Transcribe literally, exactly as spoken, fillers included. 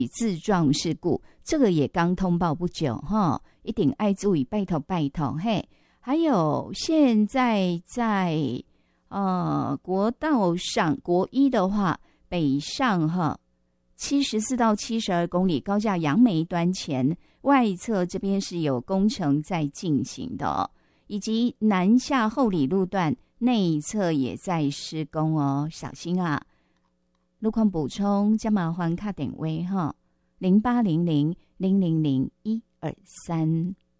自撞事故，这个也刚通报不久哈，一定爱注意，拜托拜托嘿。还有现在在呃国道上，国一的话，北上哈七十四到七十二公里，高架杨梅端前外侧这边是有工程在进行的哦，以及南下后里路段内侧也在施工哦，小心啊！路况补充，加麻烦卡点位哈，零八零零零零零一二三。